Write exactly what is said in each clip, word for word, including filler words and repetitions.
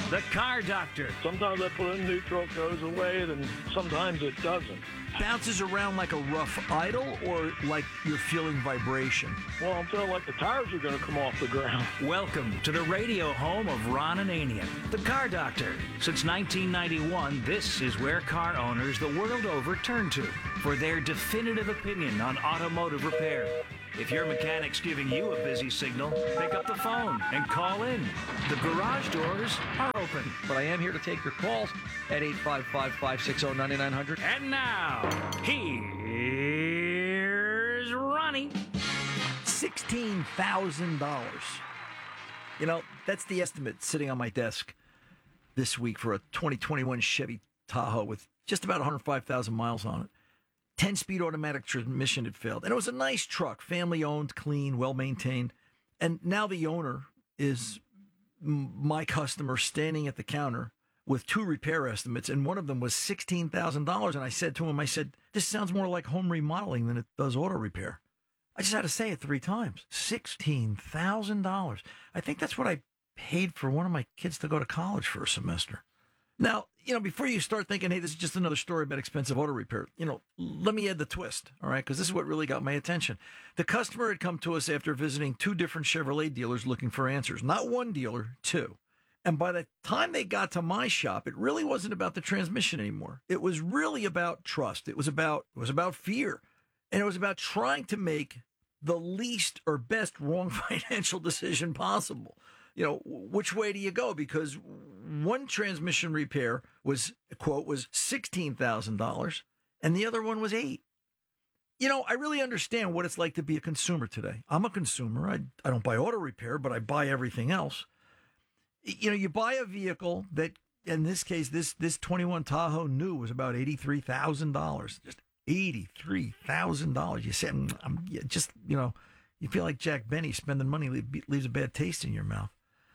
The Car Doctor. Sometimes I put in neutral, it goes away, and sometimes it doesn't. Bounces around like a rough idle or like you're feeling vibration? Well, I'm feeling like the tires are going to come off the ground. Welcome to the radio home of Ron Ananian, The Car Doctor. Since nineteen ninety-one, this is where car owners the world over turn to for their definitive opinion on automotive repair. If your mechanic's giving you a busy signal, pick up the phone and call in. The garage doors are open. But I am here to take your calls at eight five five, five six zero, nine nine zero zero. And now, here's Ronnie. sixteen thousand dollars. You know, that's the estimate sitting on my desk this week for a twenty twenty-one Chevy Tahoe with just about one hundred five thousand miles on it. ten-speed automatic transmission had failed. And it was a nice truck, family-owned, clean, well-maintained. And now the owner is m- my customer standing at the counter with two repair estimates, and one of them was sixteen thousand dollars. And I said to him, I said, this sounds more like home remodeling than it does auto repair. I just had to say it three times. sixteen thousand dollars. I think that's what I paid for one of my kids to go to college for a semester. Now, you know, before you start thinking, hey, this is just another story about expensive auto repair, you know, let me add the twist, all right, because this is what really got my attention. The customer had come to us after visiting two different Chevrolet dealers looking for answers. Not one dealer, two. And by the time they got to my shop, it really wasn't about the transmission anymore. It was really about trust. It was about, it was about fear. And it was about trying to make the least or best wrong financial decision possible. You know, which way do you go? Because one transmission repair was, quote, was sixteen thousand dollars and the other one was eight. You know, I really understand what it's like to be a consumer today. I'm a consumer. I, I don't buy auto repair, but I buy everything else. You know, you buy a vehicle that, in this case, this this twenty-one Tahoe new was about eighty-three thousand dollars. Just eighty-three thousand dollars. You say, I'm, I'm just, you know, you feel like Jack Benny spending money leaves a bad taste in your mouth.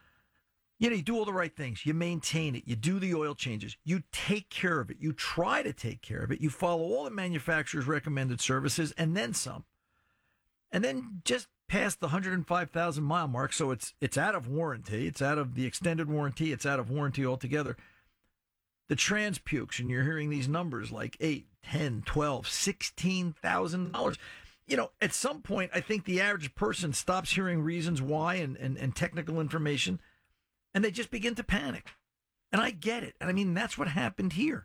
You know, you do all the right things. You maintain it. You do the oil changes. You take care of it. You try to take care of it. You follow all the manufacturer's recommended services and then some. And then just past the one hundred five thousand mile mark, so it's it's out of warranty. It's out of the extended warranty. It's out of warranty altogether. The trans pukes, and you're hearing these numbers like eight, ten, twelve, sixteen thousand dollars. You know, at some point, I think the average person stops hearing reasons why and, and, and technical information, and they just begin to panic. And I get it. And I mean, that's what happened here.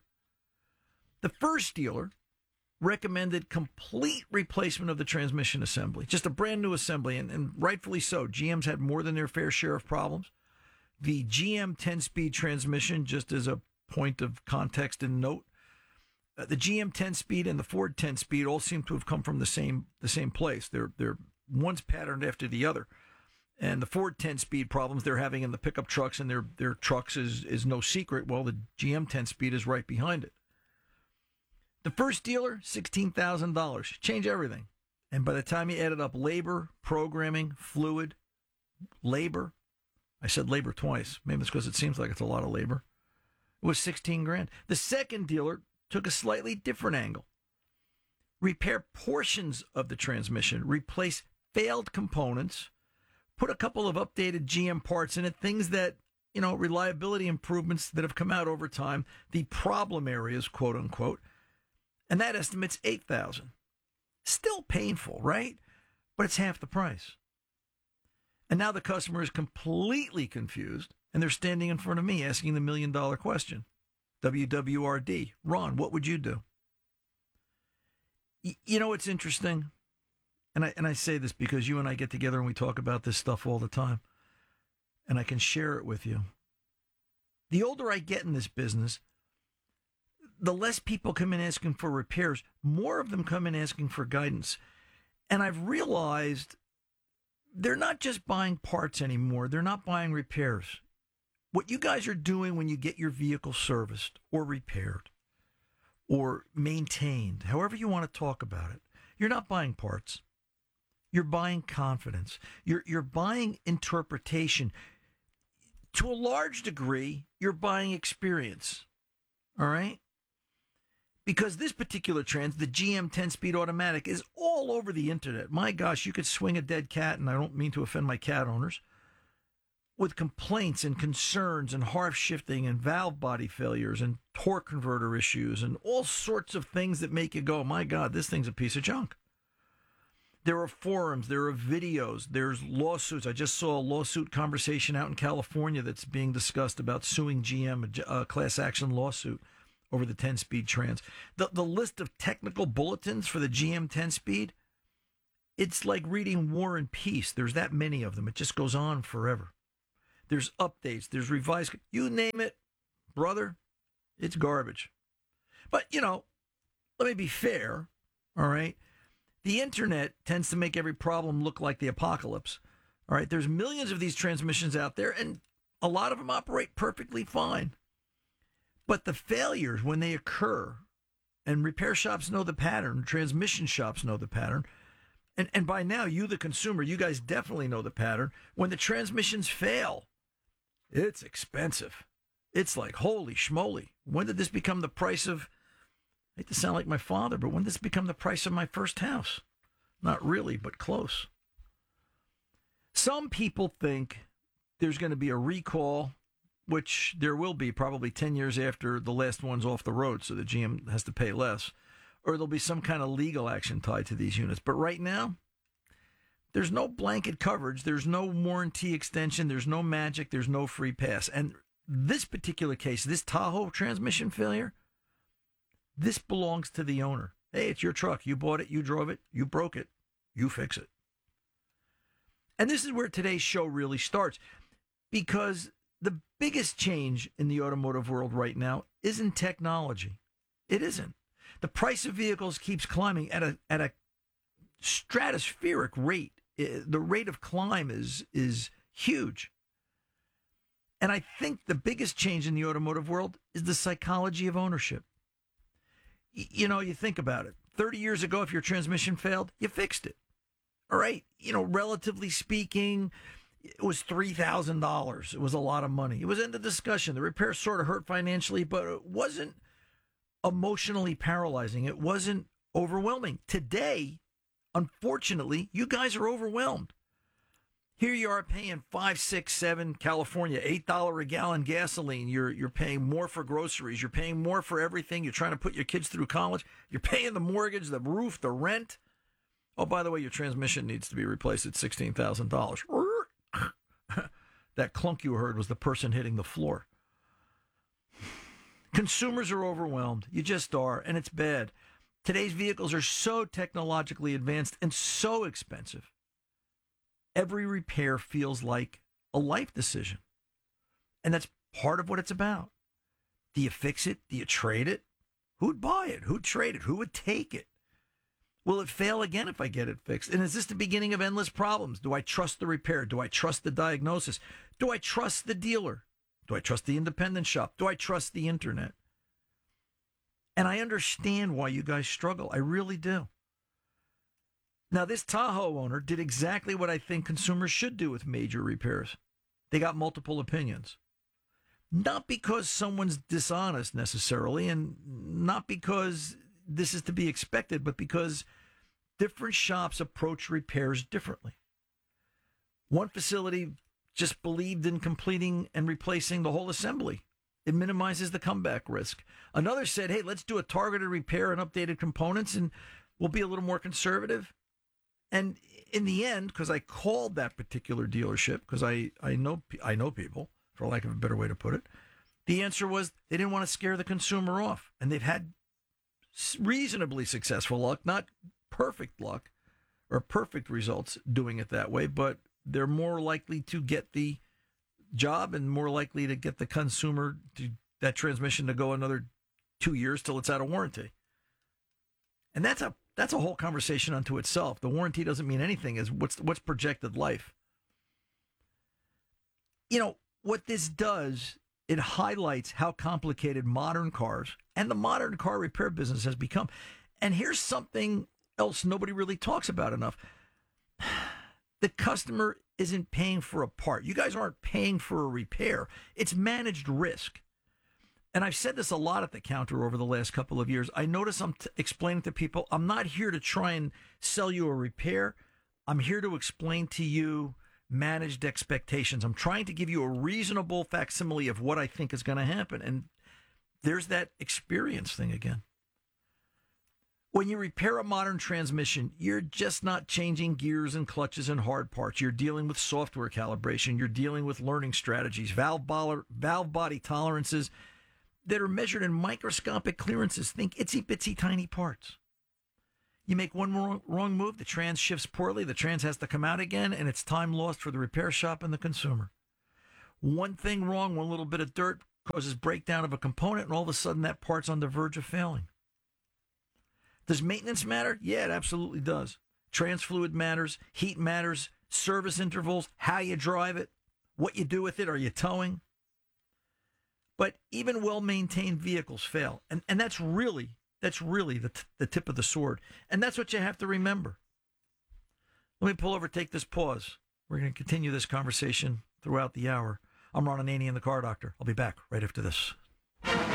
The first dealer recommended complete replacement of the transmission assembly, just a brand new assembly, and, and rightfully so. G M's had more than their fair share of problems. The G M ten-speed transmission, just as a point of context and note, uh, the G M ten-speed and the Ford ten-speed all seem to have come from the same the same place. They're they're one's patterned after the other. And the Ford ten-speed problems they're having in the pickup trucks and their, their trucks is, is no secret. Well, the G M ten-speed is right behind it. The first dealer, sixteen thousand dollars. Change everything. And by the time you added up labor, programming, fluid, labor, I said labor twice. Maybe it's because it seems like it's a lot of labor. It was sixteen grand. The second dealer took a slightly different angle. Repair portions of the transmission, replace failed components, put a couple of updated G M parts in it, things that, you know, reliability improvements that have come out over time, the problem areas, quote unquote, and that estimates eight thousand dollars. Still painful, right? But it's half the price. And now the customer is completely confused, and they're standing in front of me asking the million dollar question. W W R D. Ron, what would you do? Y- you know, it's interesting. And I and I say this because you and I get together and we talk about this stuff all the time. And I can share it with you. The older I get in this business, the less people come in asking for repairs. More of them come in asking for guidance. And I've realized they're not just buying parts anymore. They're not buying repairs. What you guys are doing when you get your vehicle serviced or repaired or maintained, however you want to talk about it, you're not buying parts. You're buying confidence. You're you're buying interpretation. To a large degree, you're buying experience. All right? Because this particular trans, the G M ten-speed automatic, is all over the internet. My gosh, you could swing a dead cat, and I don't mean to offend my cat owners. with complaints and concerns and harsh shifting and valve body failures and torque converter issues and all sorts of things that make you go, my God, this thing's a piece of junk. There are forums, there are videos, there's lawsuits. I just saw a lawsuit conversation out in California that's being discussed about suing G M, a, a class action lawsuit over the ten-speed trans. The, the list of technical bulletins for the G M ten-speed, it's like reading War and Peace. There's that many of them. It just goes on forever. There's updates, there's revised, you name it, brother, it's garbage. But, you know, let me be fair, all right? The internet tends to make every problem look like the apocalypse. All right, there's millions of these transmissions out there, and a lot of them operate perfectly fine. But the failures, when they occur, and repair shops know the pattern, transmission shops know the pattern, and, and by now, you, the consumer, you guys definitely know the pattern. When the transmissions fail, it's expensive. It's like, holy schmoly. When did this become the price of... I hate to sound like my father, but when did this become the price of my first house? Not really, but close. Some people think there's going to be a recall, which there will be probably ten years after the last one's off the road, so the G M has to pay less, or there'll be some kind of legal action tied to these units. But right now, there's no blanket coverage. There's no warranty extension. There's no magic. There's no free pass. And this particular case, this Tahoe transmission failure, this belongs to the owner. Hey, it's your truck. You bought it. You drove it. You broke it. You fix it. And this is where today's show really starts, because the biggest change in the automotive world right now isn't technology. It isn't. The price of vehicles keeps climbing at a at a stratospheric rate. The rate of climb is is huge. And I think the biggest change in the automotive world is the psychology of ownership. You know, you think about it. thirty years ago, if your transmission failed, you fixed it. All right. You know, relatively speaking, it was three thousand dollars. It was a lot of money. It was in the discussion. The repair sort of hurt financially, but it wasn't emotionally paralyzing. It wasn't overwhelming. Today, unfortunately, you guys are overwhelmed. Here you are paying five, six, seven, California, eight dollars a gallon gasoline. You're you're paying more for groceries. You're paying more for everything. You're trying to put your kids through college. You're paying the mortgage, the roof, the rent. Oh, by the way, your transmission needs to be replaced at sixteen thousand dollars. That clunk you heard was the person hitting the floor. Consumers are overwhelmed. You just are, and it's bad. Today's vehicles are so technologically advanced and so expensive. Every repair feels like a life decision. And that's part of what it's about. Do you fix it? Do you trade it? Who'd buy it? Who'd trade it? Who would take it? Will it fail again if I get it fixed? And is this the beginning of endless problems? Do I trust the repair? Do I trust the diagnosis? Do I trust the dealer? Do I trust the independent shop? Do I trust the internet? And I understand why you guys struggle. I really do. Now, this Tahoe owner did exactly what I think consumers should do with major repairs. They got multiple opinions. Not because someone's dishonest necessarily, and not because this is to be expected, but because different shops approach repairs differently. One facility just believed in completing and replacing the whole assembly. It minimizes the comeback risk. Another said, hey, let's do a targeted repair and updated components, and we'll be a little more conservative. And in the end, because I called that particular dealership, because I, I know I know people, for lack of a better way to put it, the answer was they didn't want to scare the consumer off. And they've had reasonably successful luck, not perfect luck or perfect results doing it that way, but they're more likely to get the job and more likely to get the consumer to that transmission to go another two years till it's out of warranty. And that's a that's a whole conversation unto itself. The warranty doesn't mean anything. Is what's what's projected life. You know, what this does, it highlights how complicated modern cars and the modern car repair business has become. And here's something else nobody really talks about enough. The customer isn't paying for a part. You guys aren't paying for a repair. It's managed risk. And I've said this a lot at the counter over the last couple of years. I notice I'm t- explaining to people, I'm not here to try and sell you a repair. I'm here to explain to you managed expectations. I'm trying to give you a reasonable facsimile of what I think is going to happen. And there's that experience thing again. When you repair a modern transmission, you're just not changing gears and clutches and hard parts. You're dealing with software calibration. You're dealing with learning strategies, valve, body, valve body tolerances that are measured in microscopic clearances. Think itsy-bitsy tiny parts. You make one wrong, wrong move, the trans shifts poorly, the trans has to come out again, and it's time lost for the repair shop and the consumer. One thing wrong, one little bit of dirt causes breakdown of a component, and all of a sudden that part's on the verge of failing. Does maintenance matter? Yeah, it absolutely does. Trans fluid matters, heat matters, service intervals, how you drive it, what you do with it, are you towing? But even well-maintained vehicles fail, and, and that's really... That's really the, t- the tip of the sword. And that's what you have to remember. Let me pull over, take this pause. We're going to continue this conversation throughout the hour. I'm Ron Ananian, the Car Doctor. I'll be back right after this.